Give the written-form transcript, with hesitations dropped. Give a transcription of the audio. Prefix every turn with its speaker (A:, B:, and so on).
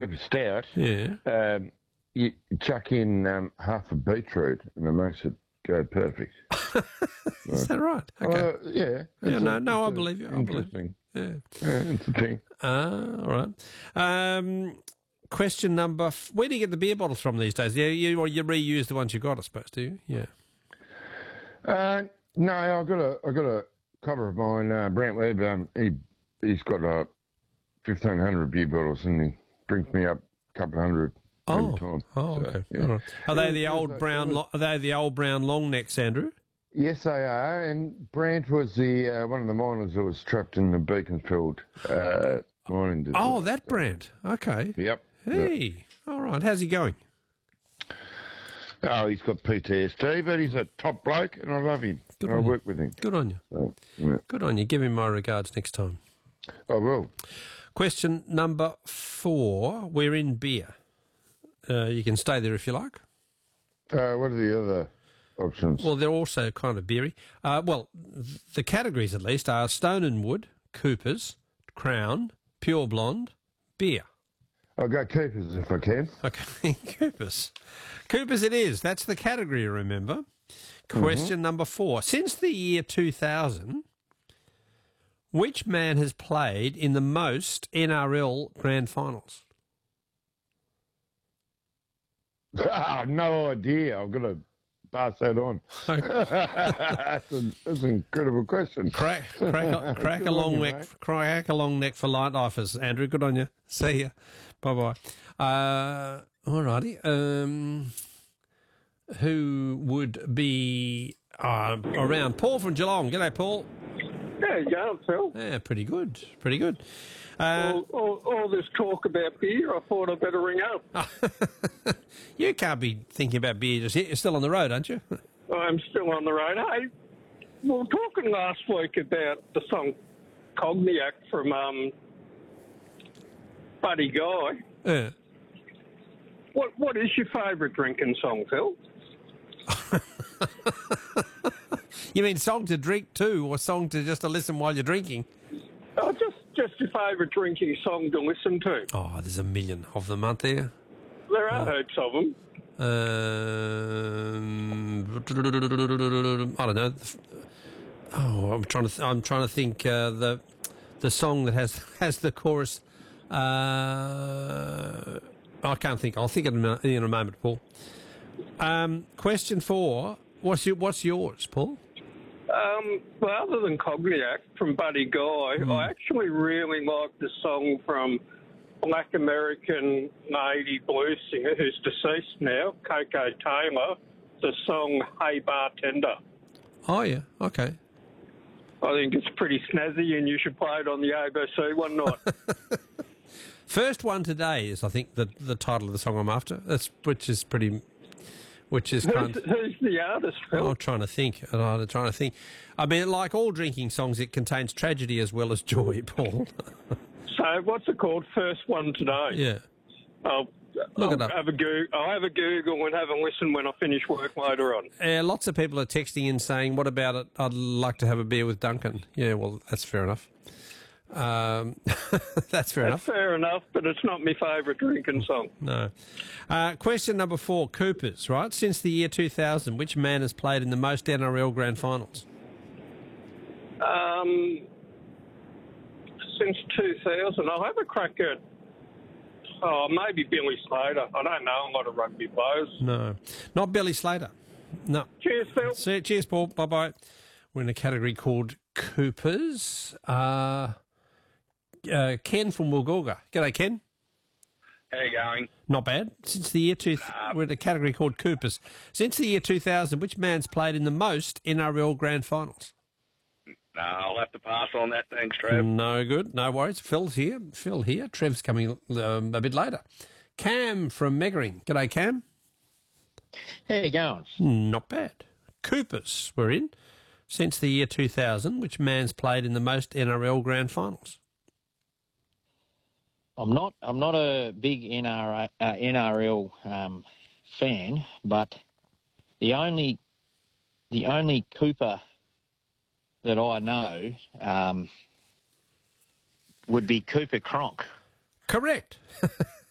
A: have a stout.
B: Yeah.
A: You chuck in half a beetroot and it makes it go perfect.
B: Is that right? Okay.
A: Yeah.
B: I believe you.
A: Interesting.
B: Yeah.
A: It's a thing.
B: All right. Question number... Where do you get the beer bottles from these days? Yeah, you reuse the ones you got, I suppose, do you? Yeah.
A: No, I got a cover of mine, Brant Webb. He's got 1,500 beer bottles, and he brings me up a couple hundred every time.
B: Okay.
A: Yeah.
B: All right. Are they the old brown? Are they the old brown long necks, Andrew?
A: Yes, they are. And Brant was the one of the miners that was trapped in the Beaconsfield mining district.
B: Oh, that Brant. Okay.
A: Yep.
B: Hey. All right. How's he going?
A: Oh, he's got PTSD, but he's a top bloke, and I love him. I work with him.
B: Good on you.
A: So, yeah.
B: Good on you. Give him my regards next time.
A: I will.
B: Question number 4. We're in beer. You can stay there if you like.
A: What are the other options?
B: Well, they're also kind of beery. The categories at least are Stone and Wood, Coopers, Crown, Pure Blonde, beer.
A: I'll go Keepers if I can.
B: Okay, Coopers. Coopers it is. That's the category, remember. Question number 4. Since the year 2000, which man has played in the most NRL grand finals?
A: No idea. I've got to pass that on. That's an incredible question.
B: Crack a long neck for light lifers, Andrew. Good on you. See ya. Bye bye. All righty. Who would be around? Paul from Geelong. G'day, Paul.
C: There you go, Phil.
B: Yeah, pretty good. Pretty good.
C: All this talk about beer, I thought I'd better ring up.
B: You can't be thinking about beer just yet. You're still on the road, aren't you?
C: I'm still on the road. Hey, we were talking last week about the song Cognac from Buddy Guy.
B: Yeah.
C: What is your favourite drinking song, Phil?
B: You mean song to drink to, or song to just to listen while you're drinking?
C: Oh, just your favourite drinking song to listen to.
B: Oh, there's a million of them, aren't there?
C: There are heaps of them.
B: I don't know. Oh, I'm trying to think the song that has the chorus. I can't think. I'll think in a moment, Paul. Question 4. What's yours, Paul?
C: Well, other than Cognac from Buddy Guy, I actually really like the song from Black American Navy blues singer who's deceased now, Coco Taylor, the song Hey Bartender.
B: Oh, yeah. Okay.
C: I think it's pretty snazzy and you should play it on the ABC one night.
B: First One Today is, I think, the title of the song I'm after. Which is kind of...
C: Who's the artist, Phil?
B: I'm trying to think. I mean, like all drinking songs, it contains tragedy as well as joy, Paul.
C: So what's it called? First One Today?
B: Yeah.
C: I'll have a Google and have a listen when I finish work later on.
B: Lots of people are texting in saying, what about it? I'd like to have a beer with Duncan. Yeah, well, that's fair enough. That's fair enough.
C: Fair enough, but it's not my favourite drinking song.
B: No. Question number 4, Coopers, right? Since the year 2000, which man has played in the most NRL grand finals?
C: Since 2000, I'll have a crack at maybe Billy Slater. I don't know a lot of rugby players.
B: No, not Billy Slater. No.
C: Cheers, Phil.
B: Cheers, Paul. Bye-bye. We're in a category called Coopers. Ken from Woolgoolga. G'day, Ken.
D: How you going?
B: Not bad. Since the year we're in a category called Coopers. Since the year 2000, which man's played in the most NRL grand finals?
D: No, I'll have to pass on that. Thanks, Trev.
B: No good. No worries. Phil's here. Trev's coming a bit later. Cam from Meggering. G'day, Cam.
E: How you going?
B: Not bad. Coopers we're in. Since the year 2000, which man's played in the most NRL grand finals?
E: I'm not a big NRL fan, but the only Cooper that I know would be Cooper Cronk.
B: Correct.